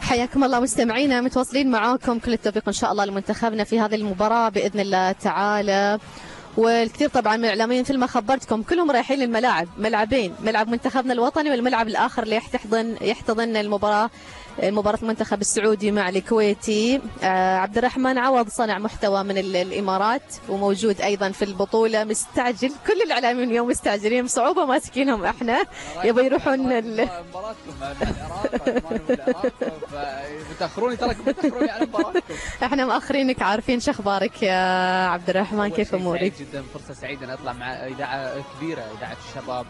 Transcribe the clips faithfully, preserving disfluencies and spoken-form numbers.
حياكم الله مستمعينا، متواصلين معاكم. كل التوفيق ان شاء الله لمنتخبنا في هذه المباراه باذن الله تعالى. والكثير طبعا من الاعلاميين مثل ما خبرتكم كلهم رايحين للملاعب، ملعبين، ملعب منتخبنا الوطني والملعب الاخر اللي يحتضن يحتضن المباراه مباراة المنتخب السعودي مع الكويتي. آه عبد الرحمن عوض صانع محتوى من الامارات وموجود ايضا في البطولة، مستعجل. كل الاعلاميين اليوم مستعجلين بصعوبة ماسكينهم احنا، يبغوا يروحون مباراتكم مع العراق والعراق بتاخروني، ترى بتاخروني على مباراتكم. احنا مأخرينك. عارفين شو اخبارك يا عبد الرحمن؟ كيف امورك؟ جدا، فرصة سعيدة ان اطلع مع اذاعة كبيرة، اذاعة الشباب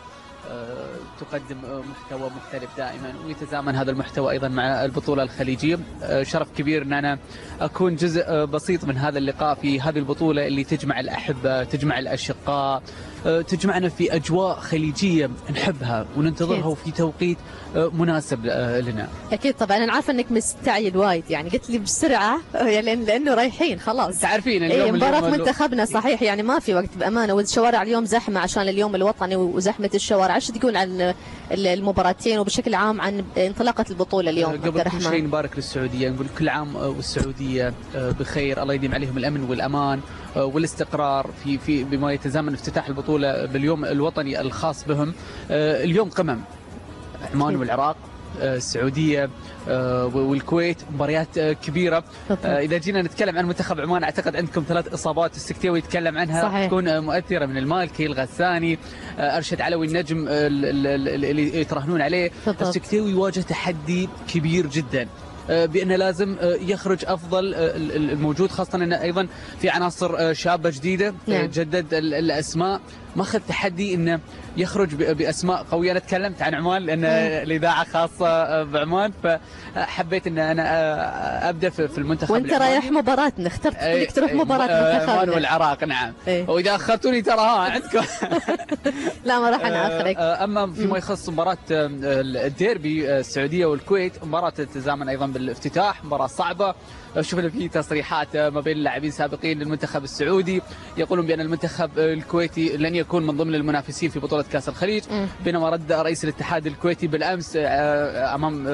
تقدم محتوى مختلف دائما، ويتزامن هذا المحتوى ايضا مع البطوله الخليجيه. شرف كبير ان انا اكون جزء بسيط من هذا اللقاء في هذه البطوله اللي تجمع الاحبه، تجمع الاشقاء، تجمعنا في اجواء خليجيه نحبها وننتظرها وفي توقيت مناسب لنا. اكيد طبعا. انا عارفه انك مستعجل وايد، يعني قلت لي بسرعه يعني لانه رايحين خلاص. تعرفين اليوم ايه مباراه منتخبنا صحيح، يعني ما في وقت بامانه، والشوارع اليوم زحمه عشان اليوم الوطني وزحمه الشوارع. ايش تقول عن المباراتين وبشكل عام عن انطلاقه البطوله اليوم؟ قبل كل شيء نبارك للسعوديه، نقول كل عام والسعوديه بخير، الله يديم عليهم الامن والامان والاستقرار في في بما يتزامن افتتاح البطوله باليوم الوطني الخاص بهم. اليوم قمم عمان والعراق، السعوديه والكويت، مباريات كبيره. اذا جينا نتكلم عن منتخب عمان، اعتقد عندكم ثلاث اصابات السكتيوي يتكلم عنها صحيح. تكون مؤثره، من المالكي، الغساني، ارشد علوي النجم اللي يتراهنون عليه. بالضبط. السكتيوي يواجه تحدي كبير جدا بأنه لازم يخرج أفضل الموجود، خاصة أنه أيضا في عناصر شابة جديدة. نعم. جدد الأسماء، ماخذ تحدي أنه يخرج بأسماء قوية. أنا تكلمت عن عمان لأن الإذاعة خاصة بعمان، فحبيت أن أنا أبدأ في المنتخب. وأنت رايح مباراتنا، اخترت انك تروح مباراة منتخبنا عمان والعراق. نعم. ايه. وإذا أخرتوني ترى ها عندكم. لا ما راح نأخرك. أما فيما يخص مباراة الديربي السعودية والكويت، مباراة تتزامن أيضا بالافتتاح، مباراة صعبة. شفنا في تصريحات ما بين اللاعبين سابقين للمنتخب السعودي يقولون بأن المنتخب الكويتي لن يكون من ضمن المنافسين في بطولة كأس الخليج، بينما رد رئيس الاتحاد الكويتي بالأمس أمام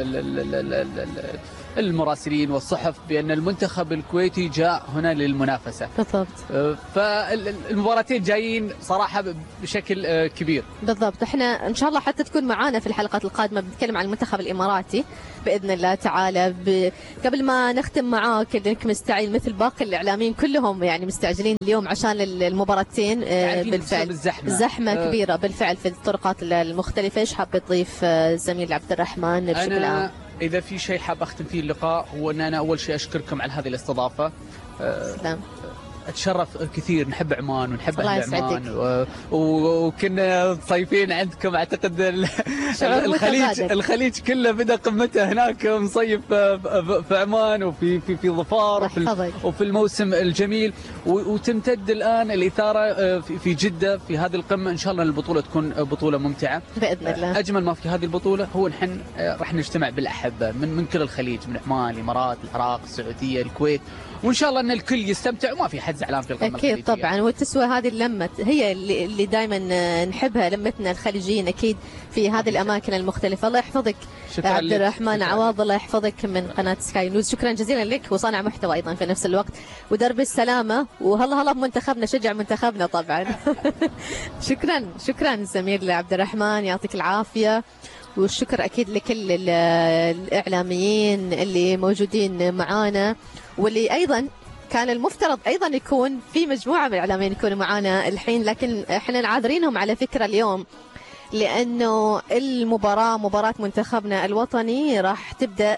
المراسلين والصحف بأن المنتخب الكويتي جاء هنا للمنافسة. بالضبط. فالمباراتين جايين صراحة بشكل كبير. بالضبط. احنا ان شاء الله حتى تكون معانا في الحلقات القادمة بنتكلم عن المنتخب الاماراتي باذن الله تعالى. ب... قبل ما نختم معاك، انك مستعجل مثل باقي الاعلاميين كلهم، يعني مستعجلين اليوم عشان المباراتين. بالفعل الزحمة, زحمة أه كبيرة بالفعل في الطرقات المختلفة. ايش حاب تضيف زميل عبد الرحمن بشكل عام؟ إذا في شيء حاب أختم فيه اللقاء هو أن أنا أول شيء أشكركم على هذه الاستضافة. سلام. أتشرف كثير، نحب عمان ونحب أهل عمان، و... وكنا صيفين عندكم. أعتقد الخليج الخليج كله بدأ قمته هناك، مصيف في عمان وفي في في ظفار وفي, وفي الموسم الجميل، وتمتد الآن الإثارة في جدة في هذه القمة. إن شاء الله البطولة تكون بطولة ممتعة بإذن الله. أجمل ما في هذه البطولة هو نحن راح نجتمع بالأحبة من من كل الخليج، من عمان، الإمارات، العراق، السعودية، الكويت، وإن شاء الله أن الكل يستمتع وما في حد زعلان في القمة الخليجية. أكيد طبعا. وتسوى هذه اللمة، هي اللي, اللي دائما نحبها، لمتنا الخليجيين أكيد في هذه الأماكن المختلفة. الله يحفظك عبد الرحمن عوض، الله يحفظك من قناة سكاي نيوز. شكرا جزيلا لك، وصانع محتوى أيضا في نفس الوقت، ودرب السلامة، وهلا هلا بمنتخبنا، شجع منتخبنا طبعا. شكرا شكرا زميل عبد الرحمن، يعطيك العافية. والشكر أكيد لكل الإعلاميين اللي موجودين معانا، واللي أيضا كان المفترض أيضا يكون في مجموعة من الإعلاميين يكونوا معانا الحين، لكن احنا نعذرينهم على فكرة اليوم، لأنه المباراة مباراة منتخبنا الوطني راح تبدأ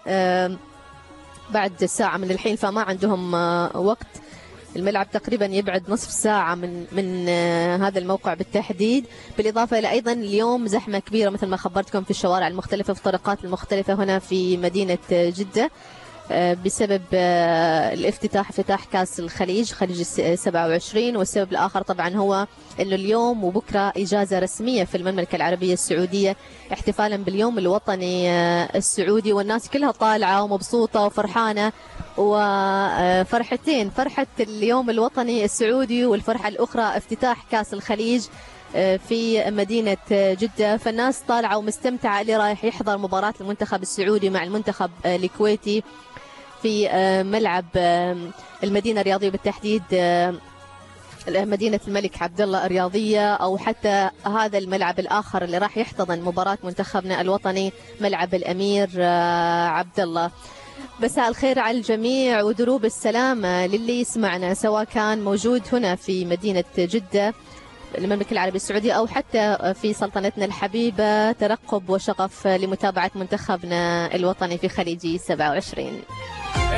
بعد ساعة من الحين، فما عندهم وقت. الملعب تقريبا يبعد نصف ساعة من من هذا الموقع بالتحديد، بالإضافة إلى أيضا اليوم زحمة كبيرة مثل ما خبرتكم في الشوارع المختلفة في الطرقات المختلفة هنا في مدينة جدة بسبب الافتتاح افتتاح كاس الخليج خليج سبعة وعشرين. والسبب الآخر طبعا هو أنه اليوم وبكرة إجازة رسمية في المملكة العربية السعودية احتفالا باليوم الوطني السعودي، والناس كلها طالعة ومبسوطة وفرحانة، وفرحتين، فرحة اليوم الوطني السعودي والفرحة الأخرى افتتاح كاس الخليج في مدينة جدة، فالناس طالعة ومستمتعة. اللي رايح يحضر مباراة المنتخب السعودي مع المنتخب الكويتي في ملعب المدينة الرياضية، بالتحديد مدينة الملك عبد الله الرياضية، أو حتى هذا الملعب الآخر اللي راح يحتضن مباراة منتخبنا الوطني، ملعب الأمير عبد الله. مساء الخير على الجميع ودروب السلامة للي يسمعنا، سواء كان موجود هنا في مدينة جدة المملكة العربية السعودية أو حتى في سلطنتنا الحبيبة. ترقب وشغف لمتابعة منتخبنا الوطني في خليجي سبعة وعشرين.